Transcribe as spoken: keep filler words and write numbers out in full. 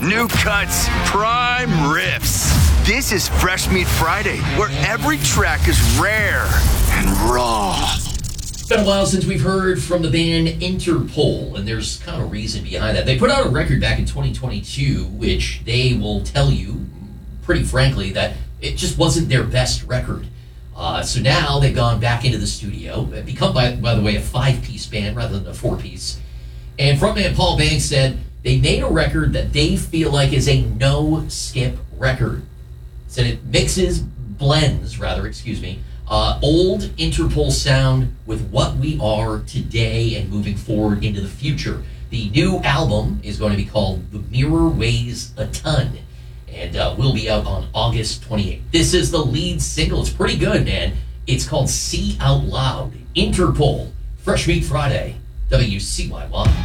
new cuts, prime riffs. This is Fresh Meat Friday, where every track is rare and raw. It's been a while since we've heard from the band Interpol, and there's kind of a reason behind that. They put out a record back in twenty twenty-two, which they will tell you, pretty frankly, that it just wasn't their best record. Uh, so now they've gone back into the studio, become, by, by the way, a five-piece band rather than a four-piece. And frontman Paul Banks said they made a record that they feel like is a no-skip record. Said it mixes, blends, rather, excuse me, Uh, old Interpol sound with what we are today and moving forward into the future. The new album is going to be called The Mirror Weighs a Ton, and uh, will be out on August twenty-eighth. This is the lead single. It's pretty good, man. It's called See Out Loud. Interpol, Fresh Meat Friday, W C Y Y.